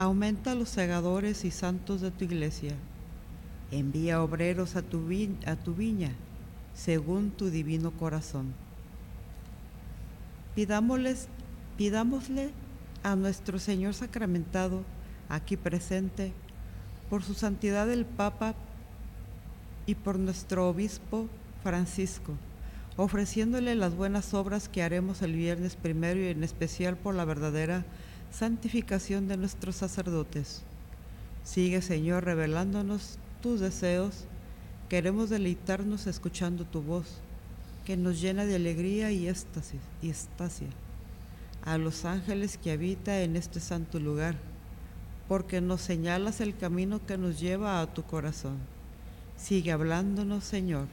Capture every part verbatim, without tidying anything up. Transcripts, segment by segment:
Aumenta los segadores y santos de tu iglesia. Envía obreros a tu, vi- a tu viña, según tu divino corazón. Pidámosles, pidámosle a nuestro Señor sacramentado, aquí presente, por su santidad el Papa y por nuestro obispo Francisco, ofreciéndole las buenas obras que haremos el viernes primero y en especial por la verdadera santificación de nuestros sacerdotes. Sigue, Señor, revelándonos tus deseos. Queremos deleitarnos escuchando tu voz, que nos llena de alegría y éxtasis y estasia. A los ángeles que habita en este santo lugar, porque nos señalas el camino que nos lleva a tu corazón. Sigue hablándonos, Señor.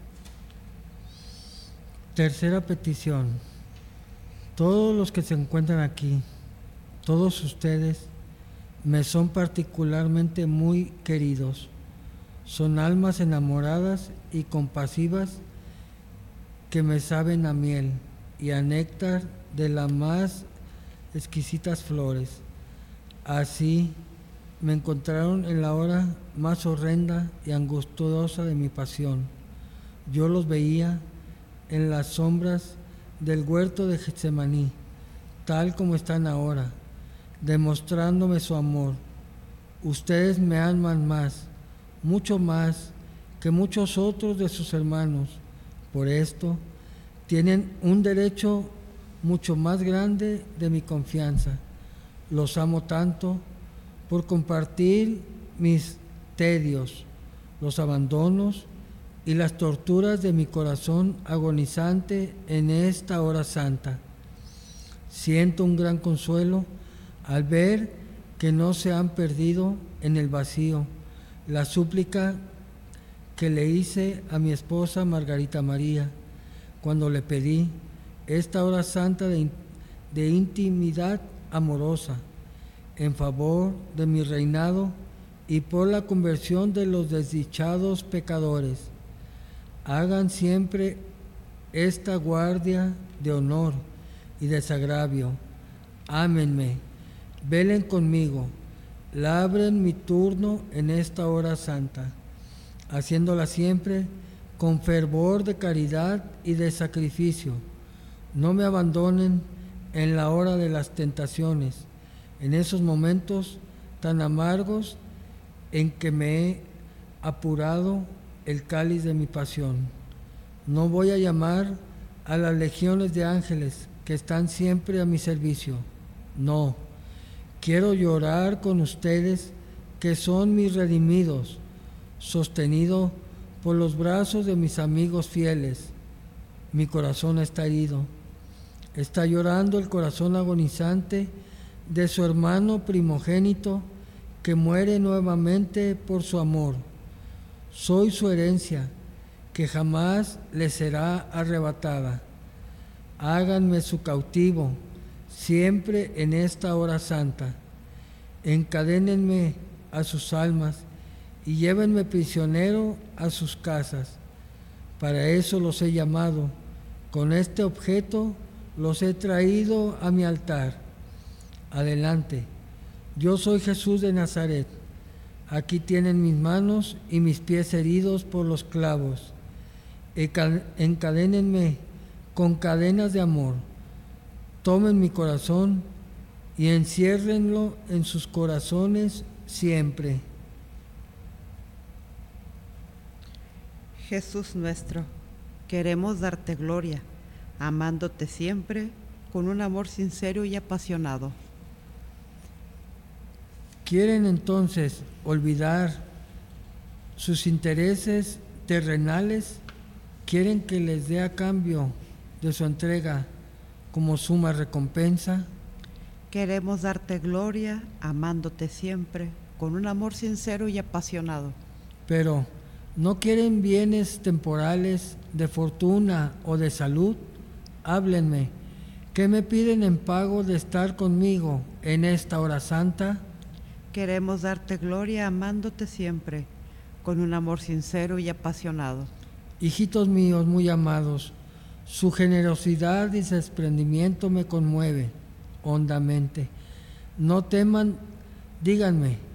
Tercera petición. Todos los que se encuentran aquí, todos ustedes, me son particularmente muy queridos. Son almas enamoradas y compasivas que me saben a miel y a néctar de las más exquisitas flores. Así me encontraron en la hora más horrenda y angustiosa de mi pasión. Yo los veía en las sombras del huerto de Getsemaní, tal como están ahora, demostrándome su amor. Ustedes me aman más, mucho más que muchos otros de sus hermanos. Por esto, tienen un derecho mucho más grande de mi confianza. Los amo tanto por compartir mis tedios, los abandonos y las torturas de mi corazón agonizante en esta hora santa. Siento un gran consuelo al ver que no se han perdido en el vacío la súplica que le hice a mi esposa Margarita María cuando le pedí esta hora santa de, de intimidad amorosa en favor de mi reinado y por la conversión de los desdichados pecadores. Hagan siempre esta guardia de honor y desagravio. Ámenme, velen conmigo, labren mi turno en esta hora santa, haciéndola siempre con fervor de caridad y de sacrificio. No me abandonen en la hora de las tentaciones, en esos momentos tan amargos en que me he apurado el cáliz de mi pasión. No voy a llamar a las legiones de ángeles que están siempre a mi servicio. No, quiero llorar con ustedes que son mis redimidos, sostenido por los brazos de mis amigos fieles. Mi corazón está herido. Está llorando el corazón agonizante de su hermano primogénito que muere nuevamente por su amor. Soy su herencia, que jamás le será arrebatada. Háganme su cautivo, siempre en esta hora santa. Encadénenme a sus almas y llévenme prisionero a sus casas. Para eso los he llamado. Con este objeto los he traído a mi altar. Adelante. Yo soy Jesús de Nazaret. Aquí tienen mis manos y mis pies heridos por los clavos. Encadénenme con cadenas de amor. Tomen mi corazón y enciérrenlo en sus corazones siempre. Jesús nuestro, queremos darte gloria, amándote siempre con un amor sincero y apasionado. ¿Quieren entonces olvidar sus intereses terrenales? ¿Quieren que les dé a cambio de su entrega como suma recompensa? Queremos darte gloria, amándote siempre con un amor sincero y apasionado. Pero, ¿no quieren bienes temporales de fortuna o de salud? Háblenme. ¿Qué me piden en pago de estar conmigo en esta hora santa? Queremos darte gloria, amándote siempre con un amor sincero y apasionado. Hijitos míos muy amados, su generosidad y desprendimiento me conmueve hondamente. No teman díganme,